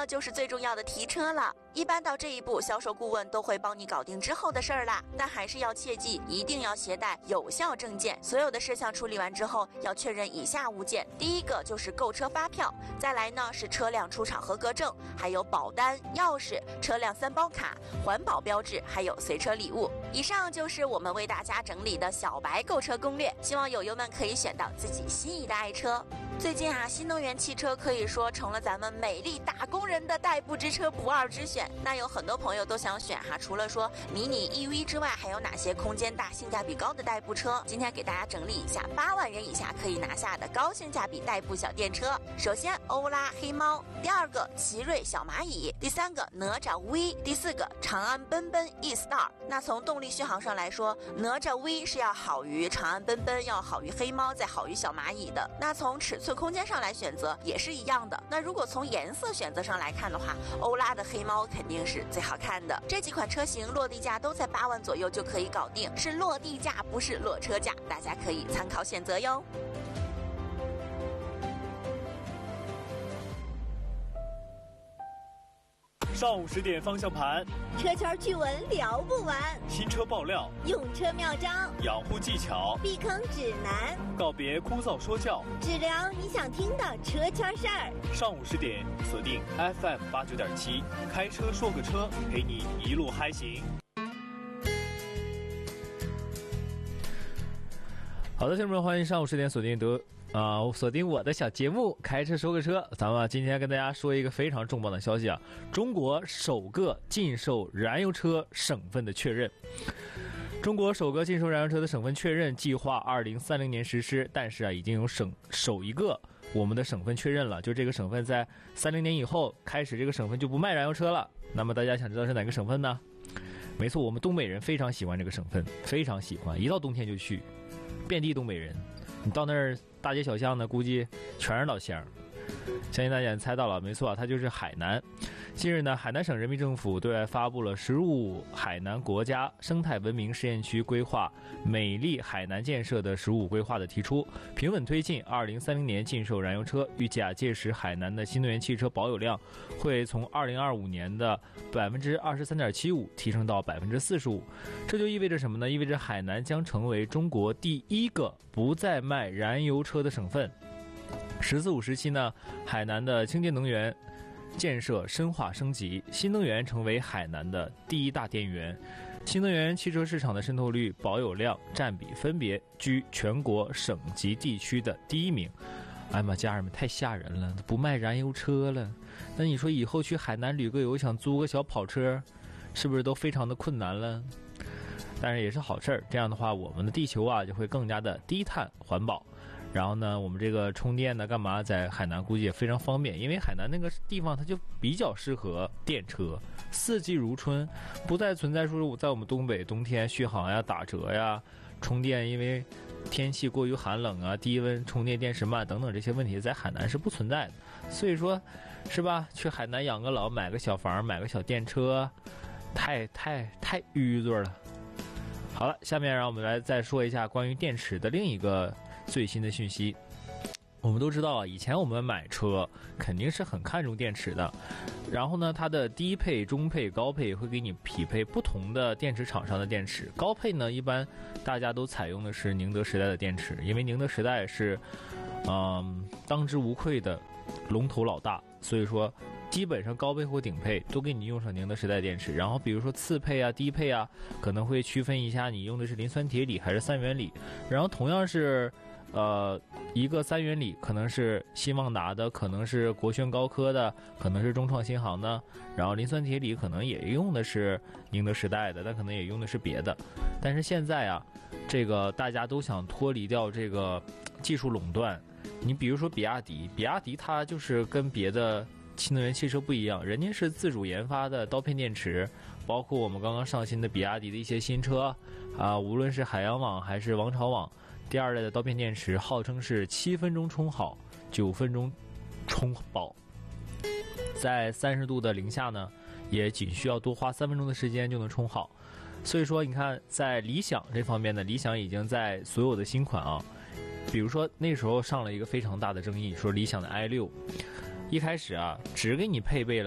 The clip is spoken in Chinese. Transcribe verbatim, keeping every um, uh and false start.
就是最重要的提车了。一般到这一步，销售顾问都会帮你搞定之后的事儿啦。但还是要切记，一定要携带有效证件。所有的事项处理完之后，要确认以下物件：第一个就是购车发票，再来呢是车辆出厂合格证，还有保单、钥匙、车辆三包卡、环保标志，还有随车礼物。以上就是我们为大家整理的小白购车攻略，希望友友们可以选到自己心仪的爱车。最近啊，新能源汽车可以说成了咱们美丽打工人的代步之车不二之选。那有很多朋友都想选哈，除了说迷你 E V 之外，还有哪些空间大、性价比高的代步车？今天给大家整理一下八万元以下可以拿下的高性价比代步小电车。首先，欧拉黑猫；第二个，奇瑞小蚂蚁；第三个，哪吒 V；第四个，长安奔奔 E-Star。那从动力续航上来说，哪吒 V 是要好于长安奔奔，要好于黑猫，再好于小蚂蚁的。那从尺寸空间上来选择也是一样的。那如果从颜色选择上来看的话，欧拉的黑猫肯定是最好看的。这几款车型落地价都在八万左右就可以搞定，是落地价，不是落车价，大家可以参考选择哟。 上午十点方向盘， 车圈趣闻聊不完， 新车爆料， 用车妙招， 养护技巧， 避坑指南， 告别枯燥说教， 只聊你想听的车圈事儿。 上午十点锁定 F M 八九点七，开车说个车，陪你一路嗨行。 好的，听众们，欢迎上午十点锁定德啊、呃，锁定我的小节目《开车说个车》。咱们今天跟大家说一个非常重磅的消息啊，中国首个禁售燃油车省份的确认。中国首个禁售燃油车的省份确认计划二零三零年实施，但是啊，已经有省首一个我们的省份确认了，就这个省份在三零年以后开始，这个省份就不卖燃油车了。那么大家想知道是哪个省份呢？没错，我们东北人非常喜欢这个省份，非常喜欢，一到冬天就去。遍地东北人，你到那儿大街小巷呢，估计全是老乡。相信大家猜到了，没错，它就是海南。近日呢，海南省人民政府对外发布了十五海南国家生态文明试验区规划美丽海南建设的十五规划的提出，平稳推进二零三零年禁售燃油车。预计啊，届时海南的新能源汽车保有量会从二零二五年的百分之二十三点七五提升到百分之四十五。这就意味着什么呢？意味着海南将成为中国第一个不再卖燃油车的省份。十四五时期呢，海南的清洁能源建设深化升级，新能源成为海南的第一大电源。新能源汽车市场的渗透率、保有量占比分别居全国省级地区的第一名。哎妈，家人们，太吓人了，不卖燃油车了。那你说以后去海南旅个游，想租个小跑车，是不是都非常的困难了？但是也是好事儿，这样的话，我们的地球啊就会更加的低碳环保。然后呢，我们这个充电呢，干嘛在海南估计也非常方便，因为海南那个地方它就比较适合电车，四季如春，不再存在说在我们东北冬天续航呀、打折呀、充电因为天气过于寒冷啊、低温充电电池慢等等这些问题，在海南是不存在的。所以说，是吧？去海南养个老，买个小房，买个小电车，太太太淤嘴了。好了，下面让我们来再说一下关于电池的另一个最新的讯息。我们都知道啊，以前我们买车肯定是很看重电池的，然后呢，它的低配、中配、高配会给你匹配不同的电池厂商的电池。高配呢，一般大家都采用的是宁德时代的电池，因为宁德时代是嗯当之无愧的龙头老大，所以说基本上高配或顶配都给你用上宁德时代电池。然后比如说次配啊、低配啊，可能会区分一下你用的是磷酸铁锂还是三元锂。然后同样是呃一个三元锂，可能是新旺达的，可能是国轩高科的，可能是中创新航的。然后磷酸铁锂可能也用的是宁德时代的，但可能也用的是别的。但是现在啊，这个大家都想脱离掉这个技术垄断。你比如说比亚迪，比亚迪它就是跟别的新能源汽车不一样，人家是自主研发的刀片电池，包括我们刚刚上新的比亚迪的一些新车啊，无论是海洋网还是王朝网，第二代的刀片电池号称是七分钟充好，九分钟充饱，在三十度的零下呢，也仅需要多花三分钟的时间就能充好。所以说，你看在理想这方面呢，理想已经在所有的新款啊，比如说那时候上了一个非常大的争议，说理想的 i 六。一开始啊，只给你配备了